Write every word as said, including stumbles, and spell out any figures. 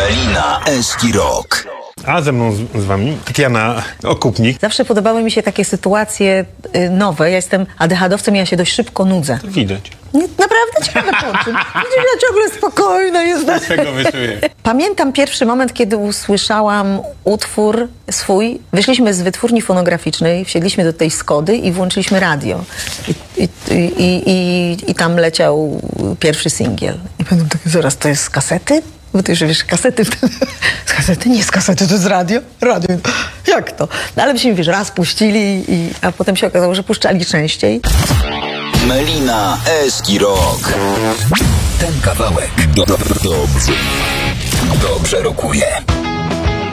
Melina Eski Rock. A ze mną z, z wami Tatiana Okupnik. Zawsze podobały mi się takie sytuacje y, nowe. Ja jestem adechadowcem i ja się dość szybko nudzę. Widać. Nie, naprawdę ciekawe po czym. Widzisz, ja ciągle spokojna jestem. Z tego wyszuję. Pamiętam pierwszy moment, kiedy usłyszałam utwór swój. Wyszliśmy z wytwórni fonograficznej, wsiedliśmy do tej Skody i włączyliśmy radio. I, i, i, i, i tam leciał pierwszy singiel. I pamiętam takie, zaraz, to jest z kasety? Bo ty już wiesz, kasety wtedy. Z kasety? Nie z kasety, to jest radio? Radio. Jak to? No ale myśmy, wiesz, raz puścili, i, a potem się okazało, że puszczali częściej. Melina Eski Rock. Ten kawałek do, do, dobrze, dobrze rokuje.